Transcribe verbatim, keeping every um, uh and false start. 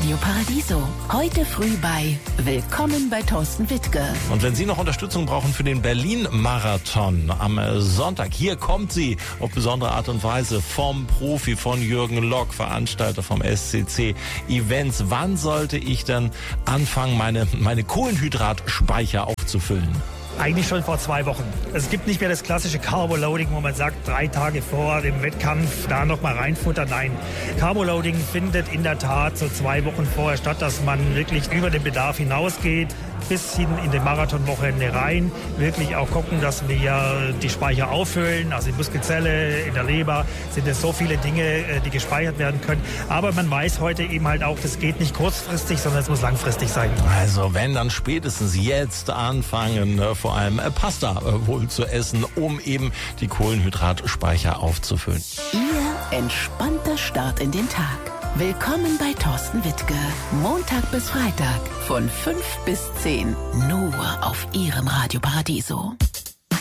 Radio Paradiso. Heute früh bei Willkommen bei Thorsten Wittke. Und wenn Sie noch Unterstützung brauchen für den Berlin-Marathon am Sonntag, hier kommt sie auf besondere Art und Weise vom Profi, von Jürgen Lock, Veranstalter vom S C C Events. Wann sollte ich denn anfangen, meine, meine Kohlenhydratspeicher aufzufüllen? Eigentlich schon vor zwei Wochen. Es gibt nicht mehr das klassische Carboloading, wo man sagt, drei Tage vor dem Wettkampf da noch mal reinfuttern. Nein, Carboloading findet in der Tat so zwei Wochen vorher statt, dass man wirklich über den Bedarf hinausgeht, bis hin in den Marathonwochenende rein. Wirklich auch gucken, dass wir die Speicher auffüllen. Also in Muskelzelle, in der Leber sind es so viele Dinge, die gespeichert werden können. Aber man weiß heute eben halt auch, das geht nicht kurzfristig, sondern es muss langfristig sein. Also wenn, dann spätestens jetzt anfangen, vor allem Pasta wohl zu essen, um eben die Kohlenhydratspeicher aufzufüllen. Ihr entspannter Start in den Tag. Willkommen bei Thorsten Wittke. Montag bis Freitag von fünf bis zehn. Nur auf Ihrem Radio Paradiso.